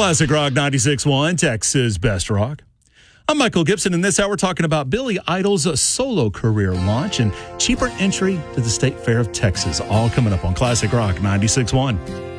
Classic Rock 96.1, Texas Best Rock. I'm Michael Gibson, and this hour we're talking about Billy Idol's solo career launch and cheaper entry to the State Fair of Texas. All coming up on Classic Rock 96.1.